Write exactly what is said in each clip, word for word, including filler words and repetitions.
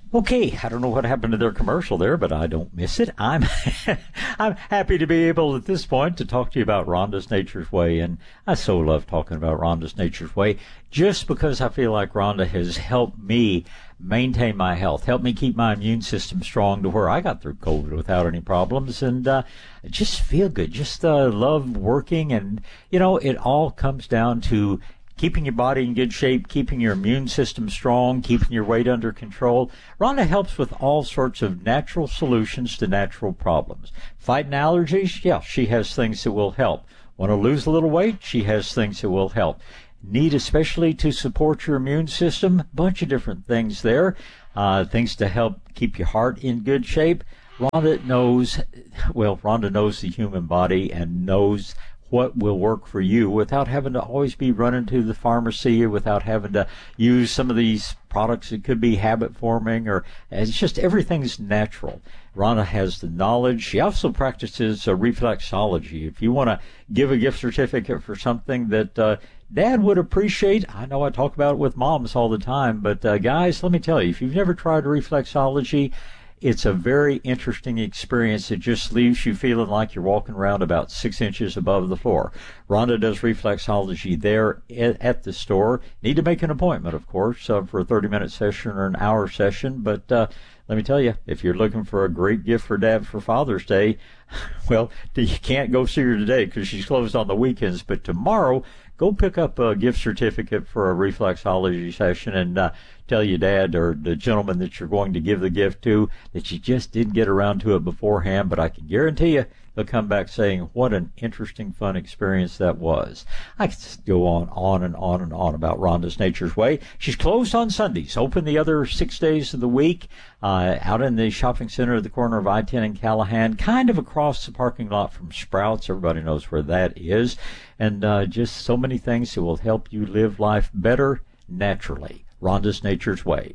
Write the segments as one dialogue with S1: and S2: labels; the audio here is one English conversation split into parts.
S1: Okay, I don't know what happened to their commercial there, but I don't miss it. I'm I'm happy to be able at this point to talk to you about Rhonda's Nature's Way, and I so love talking about Rhonda's Nature's Way just because I feel like Rhonda has helped me maintain my health, helped me keep my immune system strong to where I got through COVID without any problems, and uh, just feel good, just uh, love working, and, you know, it all comes down to keeping your body in good shape, keeping your immune system strong, keeping your weight under control. Rhonda helps with all sorts of natural solutions to natural problems. Fighting allergies? Yeah, she has things that will help. Want to lose a little weight? She has things that will help. Need especially to support your immune system? Bunch of different things there. Uh, things to help keep your heart in good shape. Rhonda knows, well, Rhonda knows the human body and knows what will work for you without having to always be running to the pharmacy or without having to use some of these products that could be habit forming, or it's just everything's natural. Rhonda has the knowledge. She also practices uh, reflexology. If you want to give a gift certificate for something that uh, Dad would appreciate, I know I talk about it with moms all the time, but uh, guys, let me tell you, if you've never tried reflexology, it's a very interesting experience. It just leaves you feeling like you're walking around about six inches above the floor. Rhonda does reflexology there at the store. Need to make an appointment, of course, uh, for a thirty-minute session or an hour session. But uh, let me tell you, if you're looking for a great gift for Dad for Father's Day, well, you can't go see her today because she's closed on the weekends. But tomorrow, go pick up a gift certificate for a reflexology session and uh, tell your dad or the gentleman that you're going to give the gift to that you just didn't get around to it beforehand. But I can guarantee you they'll come back saying what an interesting, fun experience that was. I could just go on, on and on and on about Rhonda's Nature's Way. She's closed on Sundays, open the other six days of the week, uh, out in the shopping center at the corner of I ten and Callahan, kind of across the parking lot from Sprouts. Everybody knows where that is. And uh, just so many things that will help you live life better naturally. Rhonda's Nature's Way.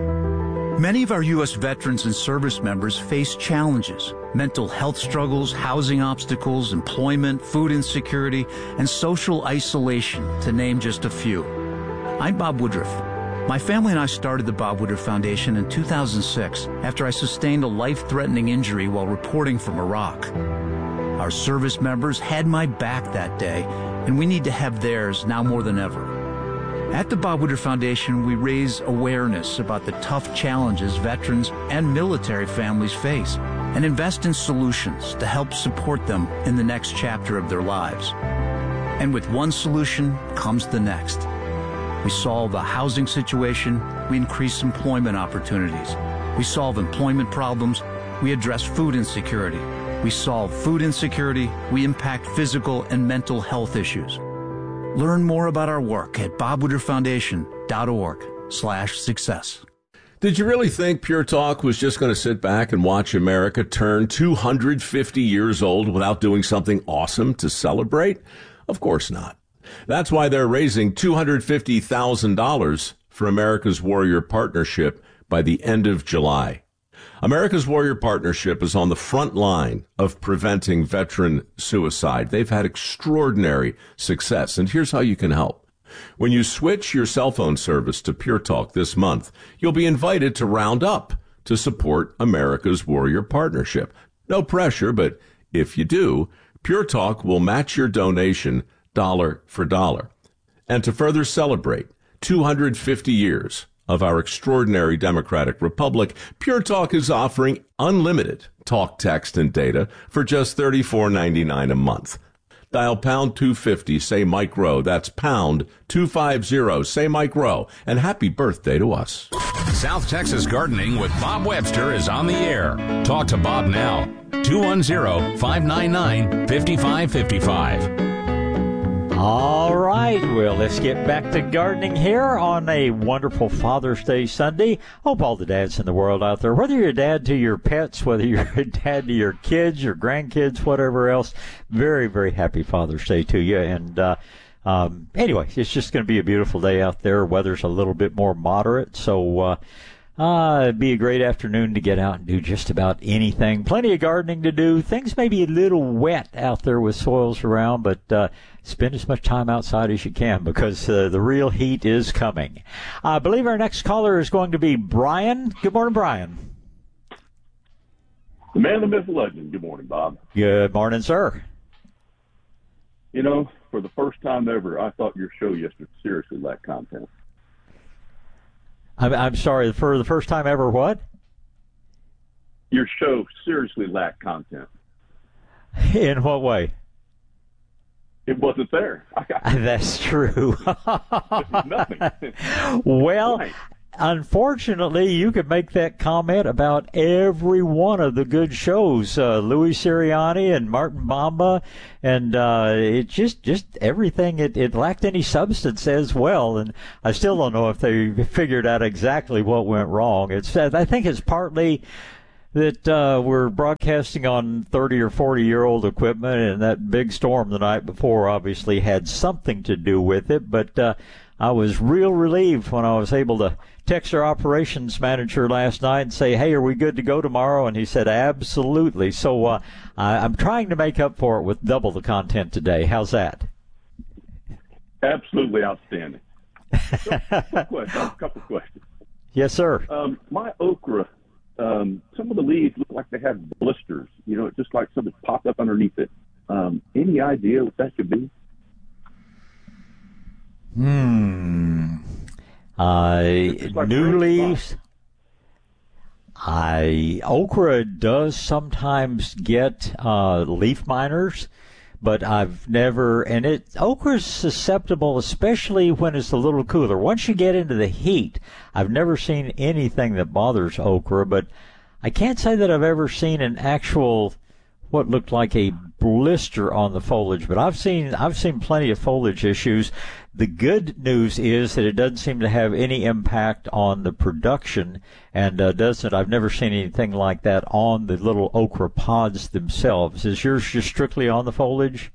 S2: Many of our U S veterans and service members face challenges: mental health struggles, housing obstacles, employment, food insecurity, and social isolation, to name just a few. I'm Bob Woodruff. My family and I started the Bob Woodruff Foundation in two thousand six after I sustained a life-threatening injury while reporting from Iraq. Our service members had my back that day, and we need to have theirs now more than ever. At the Bob Woodruff Foundation, we raise awareness about the tough challenges veterans and military families face and invest in solutions to help support them in the next chapter of their lives. And with one solution comes the next. We solve a housing situation, we increase employment opportunities. We solve employment problems, we address food insecurity. We solve food insecurity, we impact physical and mental health issues. Learn more about our work at bobwoodrufffoundation.org slash success.
S3: Did you really think Pure Talk was just going to sit back and watch America turn two hundred fifty years old without doing something awesome to celebrate? Of course not. That's why they're raising two hundred fifty thousand dollars for America's Warrior Partnership by the end of July. America's Warrior Partnership is on the front line of preventing veteran suicide. They've had extraordinary success, and here's how you can help. When you switch your cell phone service to Pure Talk this month, you'll be invited to round up to support America's Warrior Partnership. No pressure, but if you do, Pure Talk will match your donation dollar for dollar. And to further celebrate two hundred fifty years of our extraordinary democratic republic, Pure Talk is offering unlimited talk, text, and data for just thirty-four ninety-nine a month. Dial pound two fifty, say Mike Rowe. That's pound two fifty, say Mike Rowe. And happy birthday to us.
S4: South Texas Gardening with Bob Webster is on the air. Talk to Bob now. two one zero, five nine nine, five five five five.
S1: All right, well, let's get back to gardening here on a wonderful Father's Day Sunday. Hope all the dads in the world out there, whether you're a dad to your pets, whether you're a dad to your kids, your grandkids, whatever else, very, very happy Father's Day to you. And uh, um, anyway, it's just going to be a beautiful day out there. Weather's a little bit more moderate, so uh, Uh, it'd be a great afternoon to get out and do just about anything. Plenty of gardening to do. Things may be a little wet out there with soils around, but uh, spend as much time outside as you can because uh, the real heat is coming. I believe our next caller is going to be Brian. Good morning, Brian.
S5: The man, the myth, the legend. Good morning, Bob.
S1: Good morning, sir.
S5: You know, for the first time ever, I thought your show yesterday seriously lacked content.
S1: I'm, I'm sorry, for the first time ever, what?
S5: Your show seriously lacked content.
S1: In what way?
S5: It wasn't there. I got
S1: That's true.
S5: nothing.
S1: Well,
S5: Right.
S1: Unfortunately, you could make that comment about every one of the good shows. Uh, Louis Sirianni and Martin Bamba, and uh, it just just everything. It, it lacked any substance as well. And I still don't know if they figured out exactly what went wrong. It's I think it's partly that uh, we're broadcasting on thirty or forty year old equipment, and that big storm the night before obviously had something to do with it. But uh, I was real relieved when I was able to text our operations manager last night and say, hey, are we good to go tomorrow? And he said, absolutely. So uh, I, I'm trying to make up for it with double the content today. How's that?
S5: Absolutely outstanding. So, quick question, a couple of questions.
S1: Yes, sir.
S5: Um, my okra, um, some of the leaves look like they have blisters. You know, it's just like something popped up underneath it. Um, any idea what that could be?
S1: Hmm. Uh,
S5: like
S1: new
S5: red
S1: leaves. I okra does sometimes get uh, leaf miners, but I've never. And it okra's susceptible, especially when it's a little cooler. Once you get into the heat, I've never seen anything that bothers okra. But I can't say that I've ever seen an actual what looked like a blister on the foliage. But I've seen I've seen plenty of foliage issues. The good news is that it doesn't seem to have any impact on the production, and uh, doesn't. I've never seen anything like that on the little okra pods themselves. Is yours just strictly on the foliage?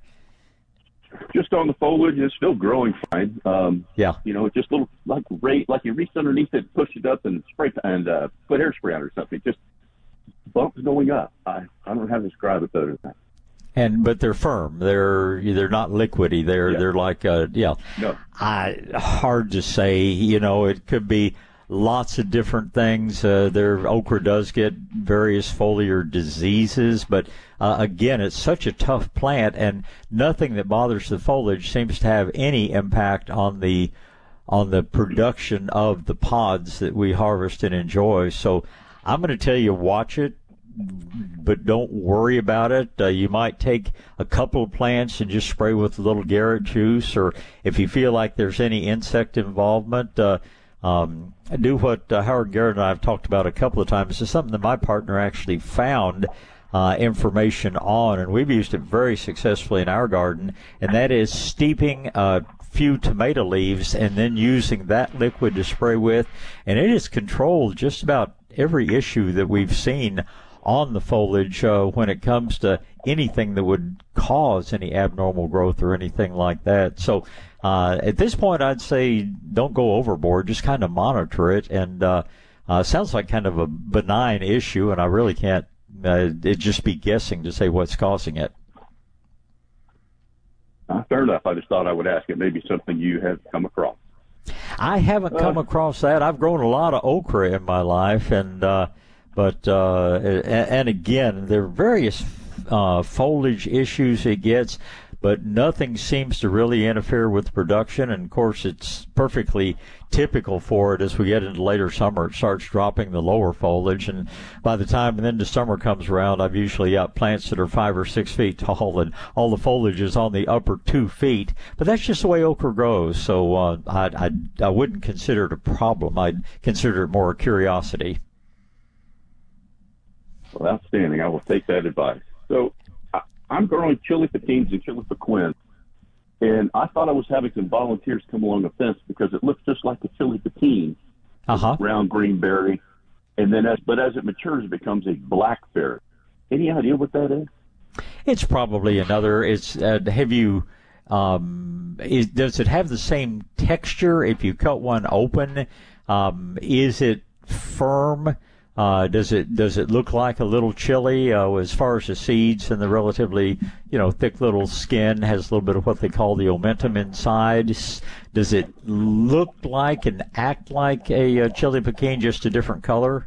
S5: Just on the foliage, and it's still growing fine. Um,
S1: Yeah.
S5: You know, it's just little like rate, like you reach underneath it, push it up, and spray and uh, put hairspray on it or something. Just bumps going up. I I don't know how to describe it better than that.
S1: And but they're firm. They're they're not liquidy. They're
S5: Yeah.
S1: they're like uh yeah.
S5: No.
S1: I hard to say. You know, it could be lots of different things. Uh, their okra does get various foliar diseases, but uh, again, it's such a tough plant, and nothing that bothers the foliage seems to have any impact on the on the production of the pods that we harvest and enjoy. So I'm going to tell you, watch it, but don't worry about it. Uh, you might take a couple of plants and just spray with a little Garrett juice, or if you feel like there's any insect involvement, uh, um, do what uh, Howard Garrett and I have talked about a couple of times. It's something that my partner actually found uh, information on, and we've used it very successfully in our garden, and that is steeping a few tomato leaves and then using that liquid to spray with, and it has controlled just about every issue that we've seen on the foliage uh, when it comes to anything that would cause any abnormal growth or anything like that. So uh, at this point, I'd say don't go overboard. Just kind of monitor it. And uh, uh, sounds like kind of a benign issue, and I really can't uh, it'd just be guessing to say what's causing it.
S5: Uh, fair enough. I just thought I would ask. It may be something you have come across.
S1: I haven't come
S5: Uh,
S1: across that. I've grown a lot of okra in my life, and uh, but uh, and, and again, there are various uh, foliage issues it gets, but nothing seems to really interfere with production. And of course, it's perfectly typical for it as we get into later summer. It starts dropping the lower foliage, and by the time and then the summer comes around, I've usually got plants that are five or six feet tall, and all the foliage is on the upper two feet. But that's just the way okra grows. So uh, I, I I wouldn't consider it a problem. I'd consider it more a curiosity.
S5: Well, outstanding. I will take that advice. So I, I'm growing chili petines and chili pequins, and I thought I was having some volunteers come along the fence because it looks just like a chili petine,
S1: Uh-huh.
S5: round green berry, and then as but as it matures, it becomes a blackberry. Any idea what that is?
S1: It's probably another. It's uh, have you? Um, is, does it have the same texture if you cut one open? Um, is it firm? Uh, does it does it look like a little chili uh, as far as the seeds and the relatively, you know, thick little skin has a little bit of what they call the omentum inside? Does it look like and act like a, a chili pecan, just a different color?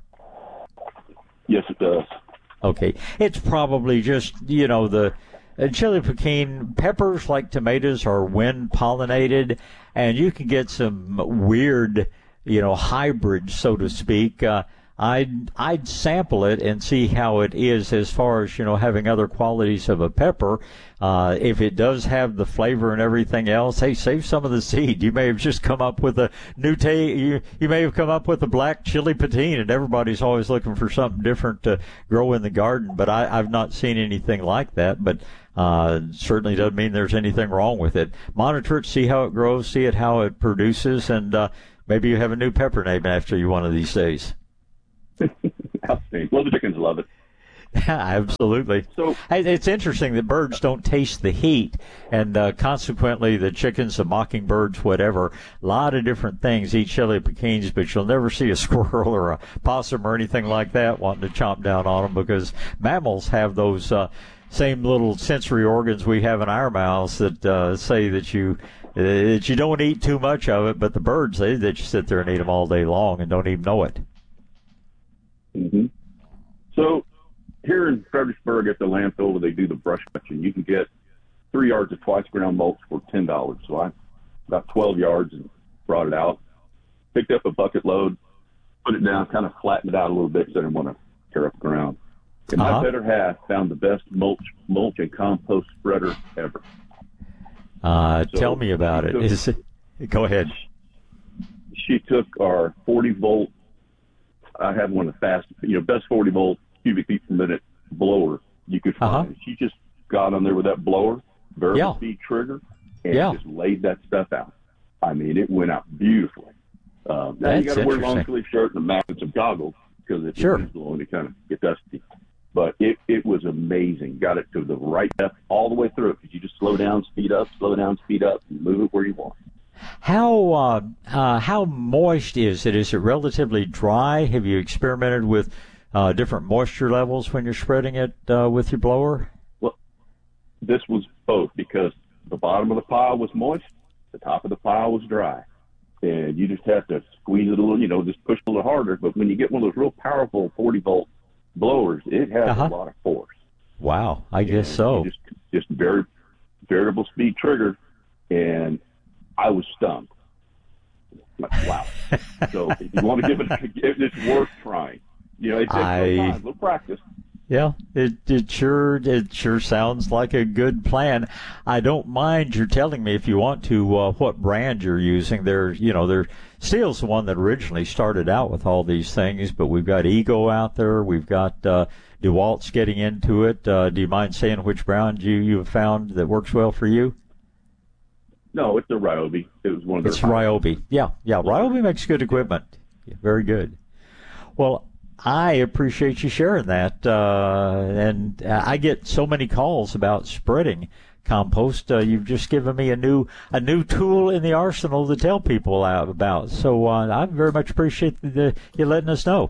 S5: Yes, it does.
S1: Okay. It's probably just, you know, the uh, chili pecan peppers, like tomatoes, are wind pollinated, and you can get some weird, you know, hybrids, so to speak. Uh, I'd I'd sample it and see how it is as far as, you know, having other qualities of a pepper. Uh, if it does have the flavor and everything else, hey, save some of the seed. You may have just come up with a new ta- you, you may have come up with a black chili pecan, and everybody's always looking for something different to grow in the garden. But I, I've not seen anything like that. But uh, certainly doesn't mean there's anything wrong with it. Monitor it, see how it grows, see it how it produces, and uh, maybe you have a new pepper name after you one of these days.
S5: Outstanding. Well, the chickens love it.
S1: Absolutely. So it's interesting that birds don't taste the heat, and uh, consequently the chickens, the mockingbirds, whatever, a lot of different things eat chili pecans, but you'll never see a squirrel or a possum or anything like that wanting to chomp down on them, because mammals have those uh, same little sensory organs we have in our mouths that uh, say that you uh, that you don't eat too much of it, but the birds, they, they just sit there and eat them all day long and don't even know it.
S5: Mm-hmm. So here in Fredericksburg at the landfill where they do the brush cutting, you can get three yards of twice ground mulch for ten dollars. So I got twelve yards and brought it out, picked up a bucket load, put it down, kind of flattened it out a little bit because I didn't want to tear up the ground. And
S1: uh-huh.
S5: my better half found the best mulch, mulch and compost spreader ever.
S1: Uh,
S5: so
S1: tell me about it.
S5: Took,
S1: Is it. Go ahead.
S5: She took our forty volt. I have one of the fast, you know, best forty volt cubic feet per minute blower you could find. Uh-huh. She just got on there with that blower, variable
S1: yeah.
S5: speed trigger, and
S1: yeah.
S5: just laid that stuff out. I mean, it went out beautifully. Um, now
S1: That's
S5: you got to wear a long sleeve shirt and a mask and some goggles because if
S1: sure.
S5: the wind's blowing, it kind of get dusty. But it, it was amazing. Got it to the right depth all the way through it because you just slow down, speed up, slow down, speed up, and move it where you want.
S1: How uh, uh, how moist is it? Is it relatively dry? Have you experimented with uh, different moisture levels when you're spreading it uh, with your blower?
S5: Well, this was both because the bottom of the pile was moist, the top of the pile was dry. And you just have to squeeze it a little, you know, just push a little harder. But when you get one of those real powerful forty volt blowers, it has uh-huh. a lot of force.
S1: Wow, I guess
S5: and
S1: so.
S5: Just, just very variable speed trigger, and I was stunned. Like, wow. So if you want to give it, it's worth trying. You know, it takes
S1: I,
S5: a little time, a little practice.
S1: Yeah, it it sure it sure sounds like a good plan. I don't mind your telling me if you want to uh, what brand you're using. There, you know, there Steel's the one that originally started out with all these things, but we've got Ego out there. We've got uh, DeWalt's getting into it. Uh, do you mind saying which brand you you have found that works well for you?
S5: No, it's the Ryobi. It was one of their.
S1: It's Ryobi. Yeah, yeah. Ryobi makes good equipment. Yeah, very good. Well, I appreciate you sharing that, uh, and I get so many calls about spreading compost. Uh, you've just given me a new a new tool in the arsenal to tell people out about. So uh, I very much appreciate the, the, you letting us know.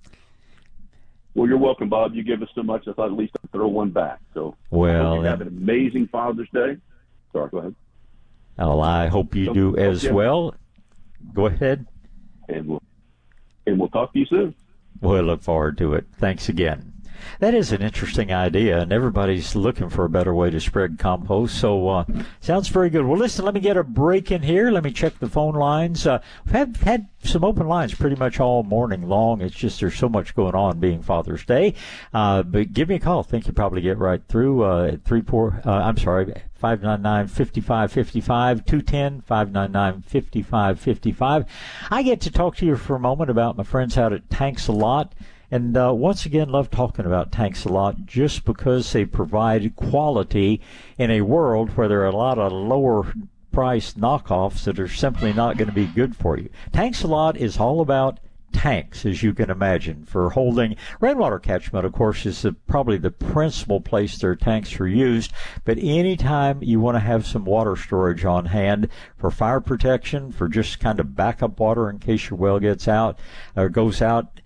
S5: Well, you're welcome, Bob. You give us so much, I thought at least I'd throw one back. So
S1: well,
S5: I hope you have an amazing Father's Day. Sorry, go ahead.
S1: Well, I hope you do as well. Go ahead.
S5: And we'll, and we'll talk to you soon.
S1: We'll look forward to it. Thanks again. That is an interesting idea, and everybody's looking for a better way to spread compost, so uh, sounds very good. Well, listen, let me get a break in here. Let me check the phone lines. Uh, we've had, had some open lines pretty much all morning long. It's just there's so much going on being Father's Day. Uh, but give me a call. I think you probably get right through uh, at three four. Uh, I'm sorry, five nine nine, five five five five, two one zero, five nine nine, five five five five. I get to talk to you for a moment about my friends out at Tanks A Lot. And uh, once again, love talking about Tanks A Lot just because they provide quality in a world where there are a lot of lower price knockoffs that are simply not going to be good for you. Tanks A Lot is all about tanks, as you can imagine, for holding rainwater catchment. Of course, is the, probably the principal place their tanks are used. But anytime you want to have some water storage on hand for fire protection, for just kind of backup water in case your well gets out or goes out,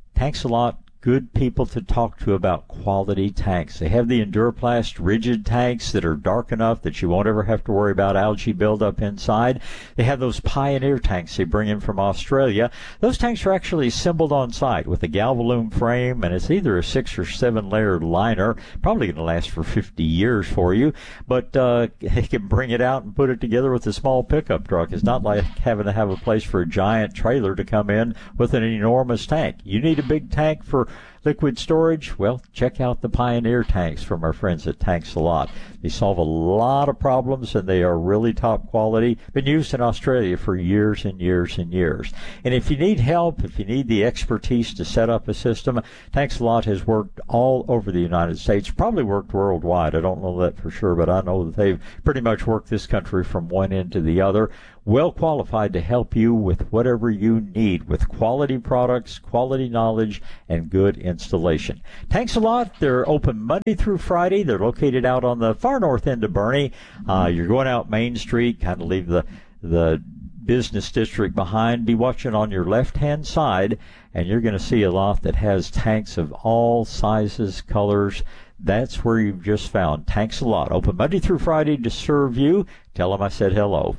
S1: Thanks a lot. Good people to talk to about quality tanks. They have the Enduraplast rigid tanks that are dark enough that you won't ever have to worry about algae buildup inside. They have those Pioneer tanks they bring in from Australia. Those tanks are actually assembled on site with a Galvalume frame, and it's either a six or seven layer liner. Probably going to last for fifty years for you, but uh, they can bring it out and put it together with a small pickup truck. It's not like having to have a place for a giant trailer to come in with an enormous tank. You need a big tank for liquid storage? Well, check out the Pioneer tanks from our friends at Tanks a Lot. They solve a lot of problems, and they are really top quality. Been used in Australia for years and years and years. And if you need help, if you need the expertise to set up a system, Tanks a Lot has worked all over the United States, probably worked worldwide. I don't know that for sure, but I know that they've pretty much worked this country from one end to the other. Well qualified to help you with whatever you need with quality products, quality knowledge, and good installation. Tanks a Lot. They're open Monday through Friday. They're located out on the far north end of Boerne. Uh, you're going out Main Street, kind of leave the the business district behind. Be watching on your left-hand side, and you're going to see a lot that has tanks of all sizes, colors. That's where you've just found Tanks a Lot. Open Monday through Friday to serve you. Tell them I said hello.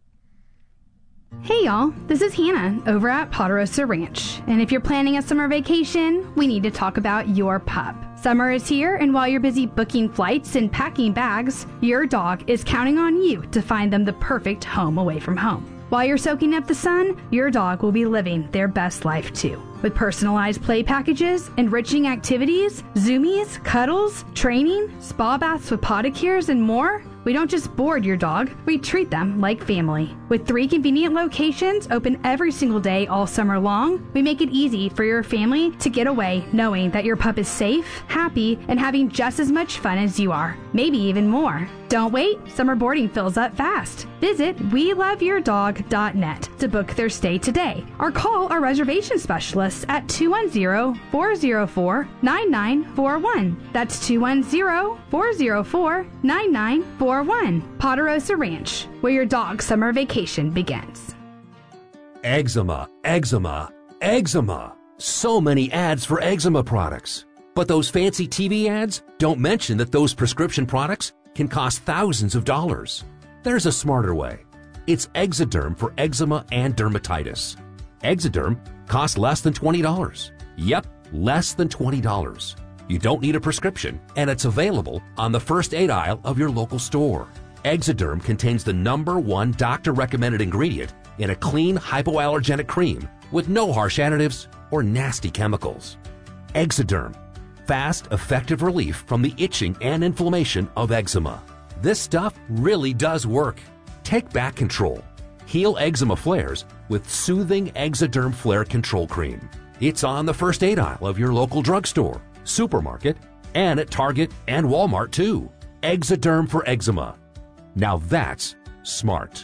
S6: Hey y'all, this is Hannah over at Ponderosa Ranch, and if you're planning a summer vacation, we need to talk about your pup. Summer is here, and while you're busy booking flights and packing bags, your dog is counting on you to find them the perfect home away from home. While you're soaking up the sun, your dog will be living their best life too. With personalized play packages, enriching activities, zoomies, cuddles, training, spa baths with podicures, and more, we don't just board your dog, we treat them like family. With three convenient locations open every single day all summer long, we make it easy for your family to get away knowing that your pup is safe, happy, and having just as much fun as you are, maybe even more. Don't wait, summer boarding fills up fast. Visit we love your dog dot net to book their stay today, or call our reservation specialists at two one zero, four zero four, nine nine four one. That's two one zero, four zero four, nine nine four one. Ponderosa Ranch, where your dog's summer vacation begins.
S7: Eczema, eczema, eczema. So many ads for eczema products. But those fancy T V ads don't mention that those prescription products can cost thousands of dollars. There's a smarter way. It's Exoderm for eczema and dermatitis. Exoderm costs less than twenty dollars. Yep, less than twenty dollars. You don't need a prescription, and it's available on the first aid aisle of your local store. Exoderm contains the number one doctor-recommended ingredient in a clean hypoallergenic cream with no harsh additives or nasty chemicals. Exoderm. Fast, effective relief from the itching and inflammation of eczema. This stuff really does work. Take back control. Heal eczema flares with soothing Exoderm Flare Control Cream. It's on the first aid aisle of your local drugstore, supermarket, and at Target and Walmart too. Exoderm for eczema. Now that's smart.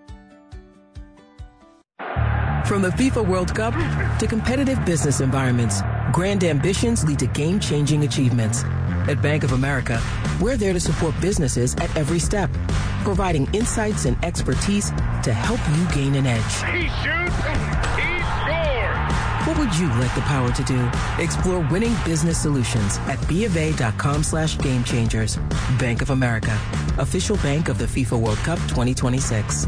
S8: From the FIFA World Cup to competitive business environments, grand ambitions lead to game-changing achievements. At Bank of America, we're there to support businesses at every step, providing insights and expertise to help you gain an edge.
S9: He shoots, he scores!
S8: What would you like the power to do? Explore winning business solutions at BofA.com slash game changers. Bank of America, official bank of the FIFA World Cup twenty twenty-six.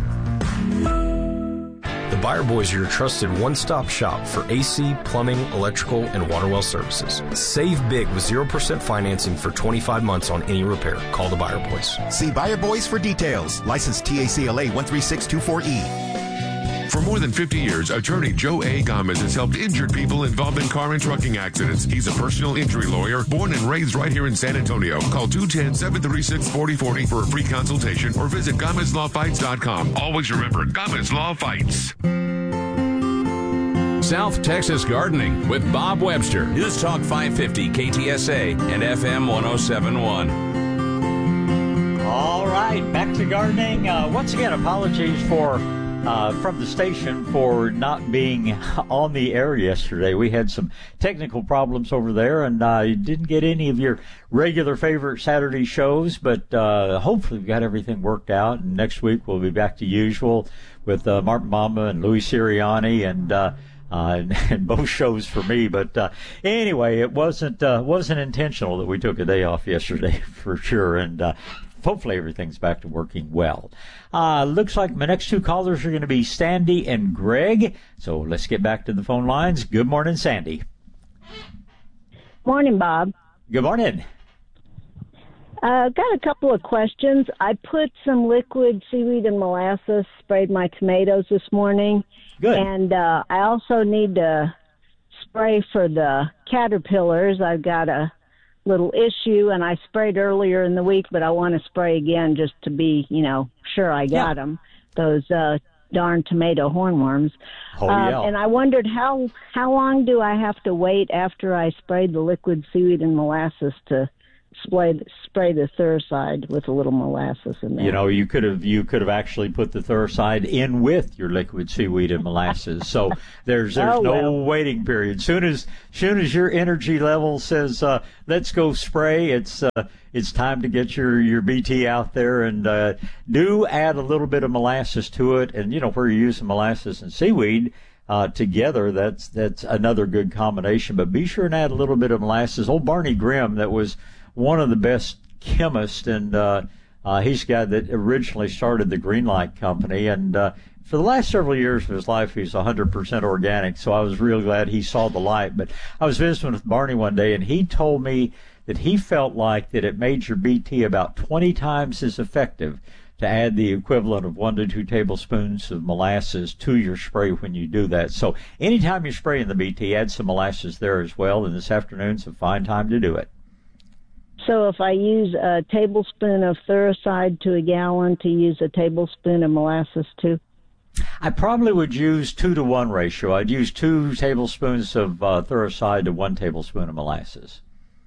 S10: The Buyer Boys are your trusted one-stop shop for A C, plumbing, electrical, and water well services. Save big with zero percent financing for twenty-five months on any repair. Call the Buyer Boys.
S11: See Buyer Boys for details. License T A C L A one three six two four E.
S12: For more than fifty years, attorney Joe A. Gomez has helped injured people involved in car and trucking accidents. He's a personal injury lawyer, born and raised right here in San Antonio. Call two one zero, seven three six, four zero four zero for a free consultation or visit Gomez Law Fights dot com. Always remember, Gomez Law Fights.
S4: South Texas Gardening with Bob Webster. News Talk five fifty K T S A and F M one oh seven point one.
S1: All right, back to gardening. Uh, once again, apologies for uh, from the station for not being on the air yesterday. We had some technical problems over there, and I uh, didn't get any of your regular favorite Saturday shows, but uh, hopefully we've got everything worked out, and next week we'll be back to usual with uh, Martin Mamba and Louis Sirianni, and uh, uh, and, and both shows for me. But uh, anyway, it wasn't uh, wasn't intentional that we took a day off yesterday for sure, and uh, hopefully everything's back to working well. Uh, looks like my next two callers are going to be Sandy and Greg. So let's get back to the phone lines. Good morning, Sandy.
S13: Morning, Bob.
S1: Good morning.
S13: Uh, got a couple of questions. I put some liquid seaweed and molasses, sprayed my tomatoes this morning.
S1: Good.
S13: And uh, I also need to spray for the caterpillars. I've got a little issue, and I sprayed earlier in the week, but I want to spray again just to be, you know, sure I got yeah. them, those uh, darn tomato hornworms.
S1: Oh, yeah.
S13: Uh, and I wondered how, how long do I have to wait after I sprayed the liquid seaweed and molasses to spray spray the Thuricide with a little molasses in there?
S1: You know, you could have you could have actually put the Thuricide in with your liquid seaweed and molasses. So there's there's
S13: oh,
S1: no
S13: well.
S1: waiting period. Soon as soon as your energy level says uh, let's go spray, it's uh, it's time to get your your B T out there, and uh, do add a little bit of molasses to it. And you know, where you're using molasses and seaweed Uh, together, that's that's another good combination. But be sure and add a little bit of molasses. Old Barney Grimm, that was one of the best chemists, and uh, uh, he's the guy that originally started the Greenlight Company. And uh, for the last several years of his life, he's one hundred percent organic. So I was real glad he saw the light. But I was visiting with Barney one day, and he told me that he felt like that it made your B T about twenty times as effective to add the equivalent of one to two tablespoons of molasses to your spray when you do that. So anytime you're spraying the B T, add some molasses there as well, and this afternoon's a fine time to do it.
S13: So if I use a tablespoon of Thuricide to a gallon, to use a tablespoon of molasses too?
S1: I probably would use two to one ratio. I'd use two tablespoons of uh, Thuricide to one tablespoon of molasses.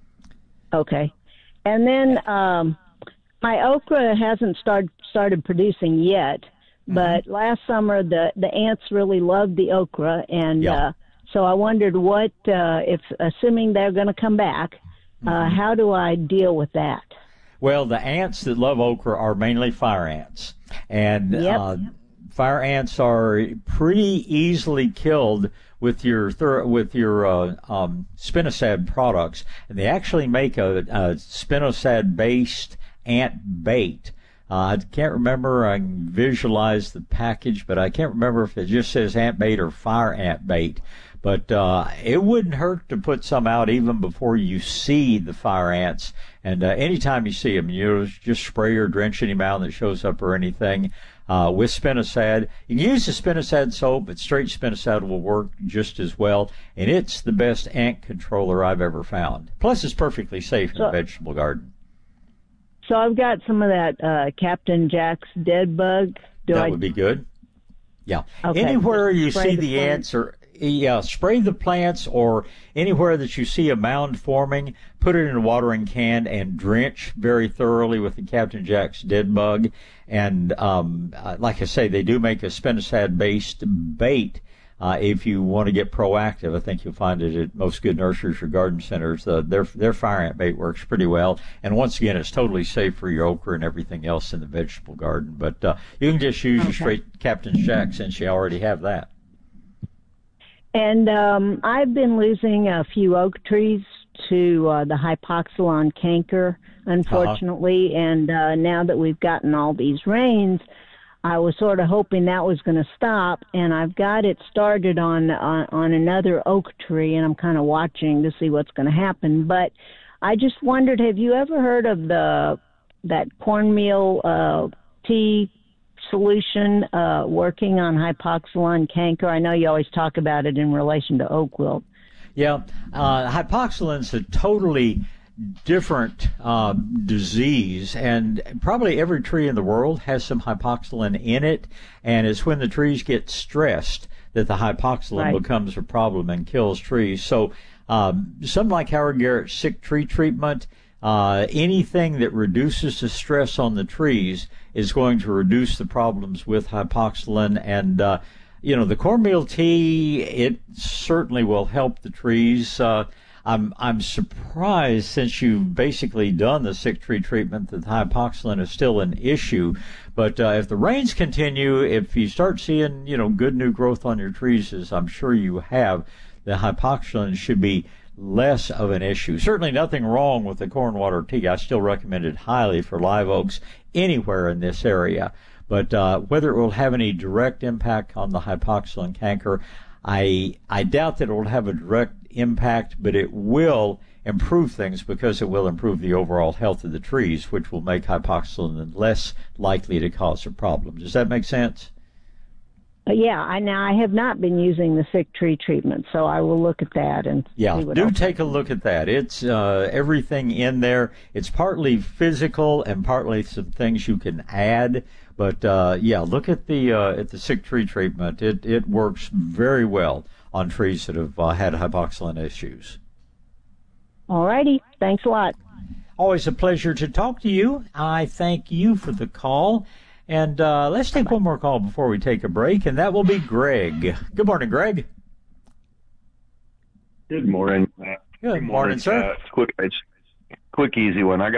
S13: Okay. And then um, my okra hasn't started started producing yet, but mm-hmm. last summer the, the ants really loved the okra, and yeah. uh, so I wondered what, uh, if assuming they're going to come back, uh, mm-hmm. how do I deal with that?
S1: Well, the ants that love okra are mainly fire ants, and
S13: yep.
S1: uh, fire ants are pretty easily killed with your thir- with your uh, um, spinosad products, and they actually make a, a spinosad-based ant bait. Uh, I can't remember. I can visualize the package, but I can't remember if it just says ant bait or fire ant bait. But uh, it wouldn't hurt to put some out even before you see the fire ants. And uh, anytime you see them, you know, just spray or drench any mound that shows up or anything uh, with spinosad. You can use the spinosad soap, but straight spinosad will work just as well. And it's the best ant controller I've ever found. Plus, it's perfectly safe in
S13: so,
S1: a vegetable garden.
S13: So I've got some of that uh, Captain Jack's dead bug. Do
S1: that
S13: I...
S1: would be good. Yeah.
S13: Okay.
S1: Anywhere you
S13: Spray
S1: see
S13: the
S1: the
S13: plants.
S1: ants or yeah, spray the plants, or anywhere that you see a mound forming, put it in a watering can and drench very thoroughly with the Captain Jack's dead bug. And um, like I say, they do make a spinosad-based bait. Uh, if you want to get proactive, I think you'll find it at most good nurseries or garden centers. Uh, their their fire ant bait works pretty well. And once again, it's totally safe for your okra and everything else in the vegetable garden. But uh, you can just use
S13: okay.
S1: your straight Captain Jack since you already have that.
S13: And um, I've been losing a few oak trees to uh, the hypoxylon canker, unfortunately. Uh-huh. And uh, now that we've gotten all these rains, I was sort of hoping that was going to stop, and I've got it started on on, on another oak tree, and I'm kind of watching to see what's going to happen. But I just wondered, have you ever heard of the that cornmeal uh, tea solution uh, working on hypoxylon canker? I know you always talk about it in relation to oak wilt.
S1: Yeah, uh, hypoxylon's a totally different uh, disease, and probably every tree in the world has some hypoxylon in it, and it's when the trees get stressed that the hypoxylon
S13: right.
S1: becomes a problem and kills trees. So um, something like Howard Garrett's sick tree treatment, uh, anything that reduces the stress on the trees is going to reduce the problems with hypoxylon. And uh, you know, the cornmeal tea, it certainly will help the trees. Uh, I'm I'm surprised, since you've basically done the sick tree treatment, that the hypoxylin is still an issue. But uh, if the rains continue, if you start seeing, you know, good new growth on your trees, as I'm sure you have, the hypoxylin should be less of an issue. Certainly nothing wrong with the cornwater tea. I still recommend it highly for live oaks anywhere in this area. But uh, whether it will have any direct impact on the hypoxylin canker, I I doubt that it will have a direct impact, but it will improve things because it will improve the overall health of the trees, which will make hypoxylin less likely to cause a problem. Does that make sense?
S13: Uh, yeah, I now I have not been using the sick tree treatment, so I will look at that and
S1: yeah,
S13: see what
S1: do
S13: else.
S1: take a look at that. It's uh, everything in there. It's partly physical and partly some things you can add. But uh, yeah, look at the uh, at the sick tree treatment. It it works very well on trees that have uh, had hypoxylin issues.
S13: All righty, thanks a lot.
S1: Always a pleasure to talk to you. I thank you for the call. And uh, let's take one more call before we take a break, and that will be Greg. Good morning, Greg.
S14: Good morning. Uh,
S1: Good,
S14: good
S1: morning, sir.
S14: Uh, quick, it's quick, easy one. I got